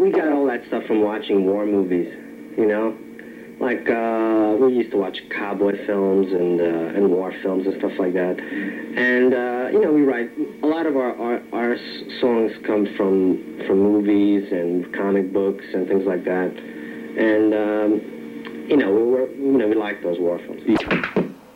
we got all that stuff from watching war movies, you know? Like, we used to watch cowboy films and war films and stuff like that. And, you know, we write, a lot of our songs come from movies and comic books and things like that. And, you know, we like those war films.